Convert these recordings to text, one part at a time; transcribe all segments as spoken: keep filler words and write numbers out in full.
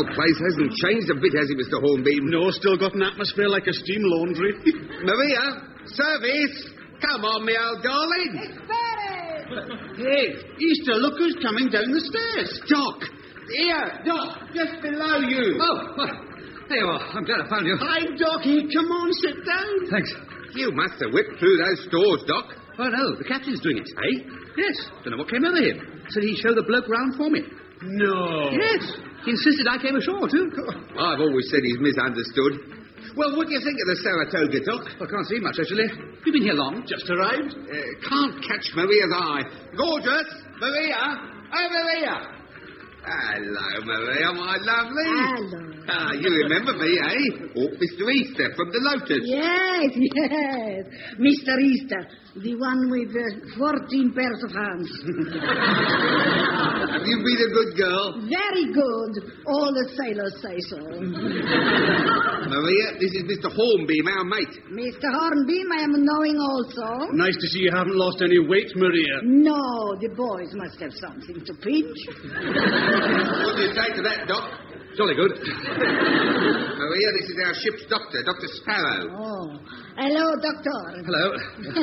old place hasn't changed a bit, has it, Mister Hornbeam? No, still got an atmosphere like a steam laundry. Maria, service! Come on, me old darling. Hey, Easter, look who's coming down the stairs. Doc! Here, Doc, just below you. Oh, well, there you are. I'm glad I found you. Hi, Doc. Hey, come on, sit down. Thanks. You must have whipped through those stores, Doc. Oh, no, the captain's doing it, eh? Yes. Don't know what came over him. Said he'd show the bloke round for me. No. Yes. He insisted I came ashore, too. I've always said he's misunderstood. Well, what do you think of the Saratoga, Doc? I can't see much, actually. You've been here long? Just arrived. Uh, can't catch Maria's eye. Gorgeous! Maria! Oh, Maria! Hello, Maria, my lovely. Hello. Ah, you remember me, eh? Oh, Mister Easter from the Lotus. Yes, yes. Mister Easter, the one with uh, fourteen pairs of hands. Have you been a good girl? Very good. All the sailors say so. Maria, this is Mister Hornbeam, our mate. Mister Hornbeam, I am knowing also. Nice to see you haven't lost any weight, Maria. No, the boys must have something to pinch. What do you say to that, Doc? Jolly good. Maria, this is our ship's doctor, Doctor Sparrow. Oh, hello, doctor. Hello.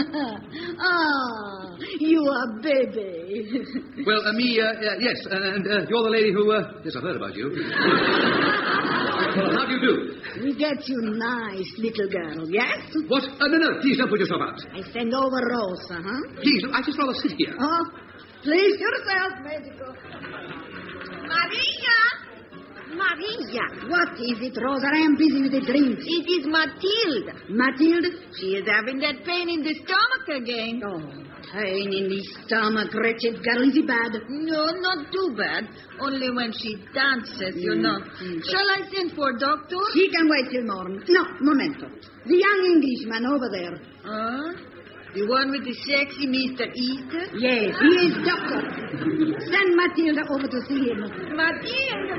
Ah, you are baby. Well, uh, me, uh, uh, yes, and uh, you're the lady who, uh... Yes, I've heard about you. Well, how do you do? We get you nice little girl, yes? What? Uh, no, no, please don't put yourself out. I send over Rosa, huh? Please, I just rather sit here. Oh, please yourself, medical. Maria! Maria! What is it, Rosa? I am busy with the drinks. It is Matilda. Matilda? She is having that pain in the stomach again. Oh, pain in the stomach, wretched girl. Is it bad? No, not too bad. Only when she dances, you Mm, know. mm. Shall I send for a doctor? She can wait till morning. No, momento. The young Englishman over there. Huh? The one with the sexy Mister Easter? Yes, he is doctor. Send Matilda over to see him. Matilda!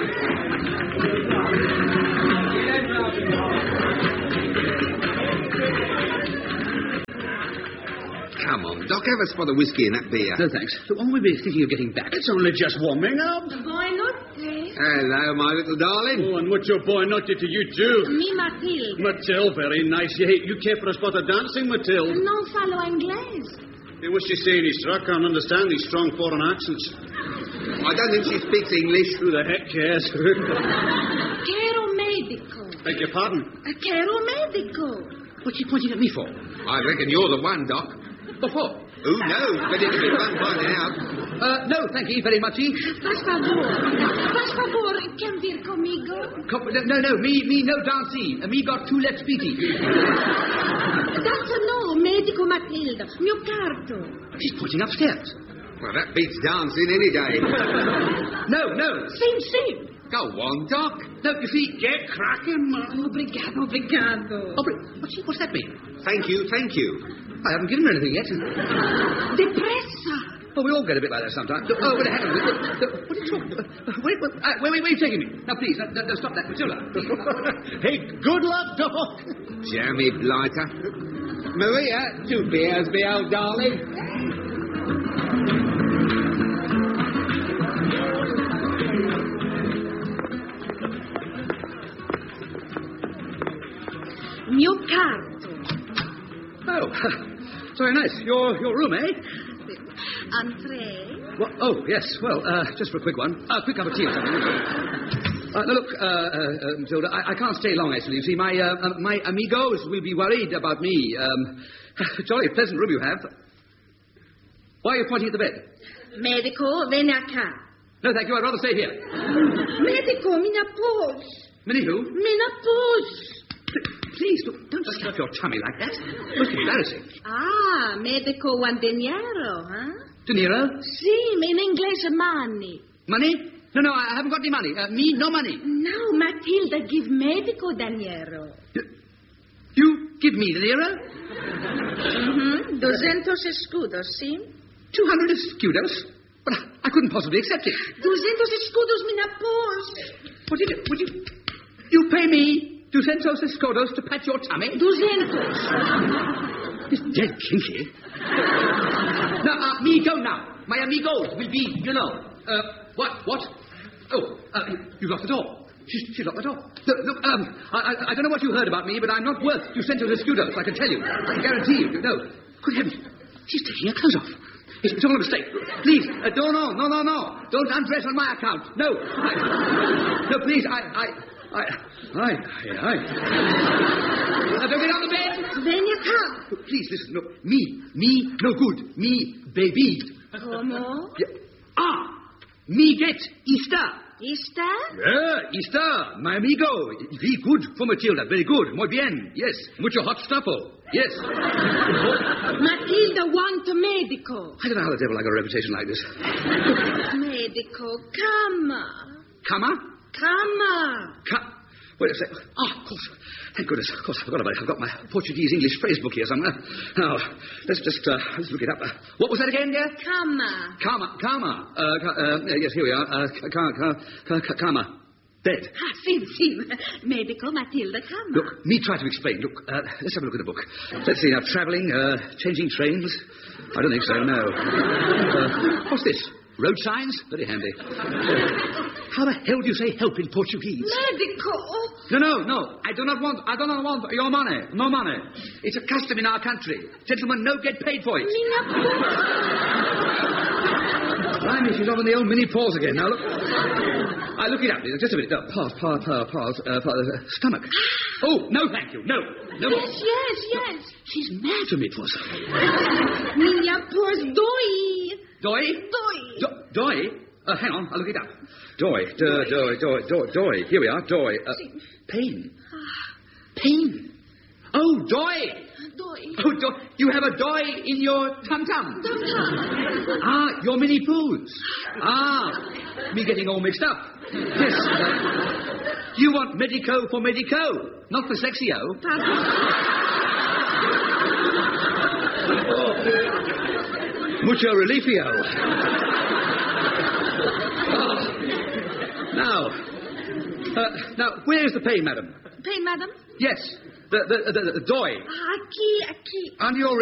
Come on, Doc, have a spot of whiskey in that beer. No, thanks. So when will we be thinking of getting back? It's only just warming up. Boy, not this. Hello, my little darling. Oh, and what your boy not did to you, too. Me, Matilda. Mathilde, very nice. You, you care for a spot of dancing, Mathilde? Non falo inglese. Hey, what's she saying, Easter? I can't understand these strong foreign accents. I don't think she speaks English. Who the heck cares? Quero medico. Beg your pardon? Quero medico. What's she pointing at me for? I reckon you're the one, Doc. What for? Who knows? But it'll be fun by now. Uh, no, thank you very much. Faz favor. Faz favor. Quer vir comigo? Com- no, no, me, me no dancing. Uh, me got two left feety. Doctor, no. Medico Matilda. Mio carto. She's pointing upstairs. Well, that beats dancing any day. No, no. Sim, sim. Go on, Doc. No, you see, Get cracking, man. Obrigado, obrigado. oh, but what's, what's that mean? Thank you, thank you. I haven't given her anything yet. Depressa. Oh, we all get a bit like that sometimes. Oh, wait, hang on. What are you talking about? Wait, wait, uh, wait, wait, where are you taking me? Now, please, no, no, no, stop that. Matilda. Hey, good luck, Doc. Jammy blighter. Maria, two beers, me old darling. Mio carto. Oh, very nice. Your your room, eh? Entree. Well, oh, yes. Well, uh, just for a quick one. A uh, quick cup of tea or something. Uh, now, look, uh, uh, Matilda, I, I can't stay long, actually. You see, my uh, uh, my amigos will be worried about me. Um, jolly pleasant room you have. Why are you pointing at the bed? Medico, vieni a cá. No, thank you. I'd rather stay here. Medico, me na pus. Minnie who? Me na pus. Please, don't, don't slap your tummy like that. Most embarrassing. Ah, medico one dinero, huh? De Niro? Sì, in inglese money. Money? No, no, I haven't got any money. Uh, me, no money. No, Matilda give medico dinero. You give me the Niro? Mm-hmm. Duzentos escudos, sí? Two hundred escudos? But I, I couldn't possibly accept it. Duzentos escudos, me na pus. What did you... Would you... You pay me duzentos escudos to pat your tummy? Duzentos. It's dead kinky. Now, uh, me go now. My amigos will be, you know, uh, what, what? Oh, uh, you locked the door. She's, she locked the door. Look, look um, I, I, I don't know what you heard about me, but I'm not worth you sent to the Scudos, I can tell you. I can guarantee you. No. Good heavens. She's taking her clothes off. It's, it's all a mistake. Please, uh, no, no, no, no, no. Don't undress on my account. No. I, no, please, I... I I, I, I, I. Now, don't get on the bed. Then you come. Look, please, listen, look. Me, me, no good. Me, baby. Como? Yeah. Ah, me get Easter. Easter? Yeah, Easter, my amigo. Very good for Matilda, very good. Muy bien, yes. Mucho hot stuffo, yes. Matilda want a medico. I don't know how the devil I got a reputation like this. Medico, cama. Cama? Cama. Ca- Wait a sec. Ah, of course. Thank goodness. Of course, I forgot about it. I've got my Portuguese-English phrase book here somewhere. Now, let's just, uh, let's look it up. Uh, what was that again, dear? Cama. Karma. Karma. Uh, ca- uh, yes, here we are. Uh, ca- ca- ca- ca- karma. Bed. Ah, sim, sim. Medico Matilda Cama. Look, me try to explain. Look, uh, let's have a look at the book. Let's see now. Travelling, uh, changing trains. I don't think so, no. Uh, what's this? Road signs? Very handy. How the hell do you say help in Portuguese? Medico. No, no, no. I do not want, I do not want your money. No money. It's a custom in our country. Gentlemen no get paid for it. Blimey, she's on the old mini pause again. Now, look. I look it up. Just a minute. No, pause, pause, pause, pause. Uh, pause uh, stomach. Oh, no, thank you. No. No. Yes, yes, yes. She's mad to me, poor soul. Minha pos doi. Doi? Doi. Do- doi? Uh, hang on, I'll look it up. Doi, doi, doi, doi, doi, doi. Here we are, doi. Uh, pain. Pain. Oh, doi. Doi. Oh, doi. You have a doi in your tum-tum. Tum-tum. Ah, your mini poos. Ah, me getting all mixed up. Yes. Uh, you want medico for medico, not for sexio. Mucho relifio. Oh. Now, uh, now, where is the pain, madam? Pain, madam? Yes, the the the, the, the doi. Aqui, aqui. Under your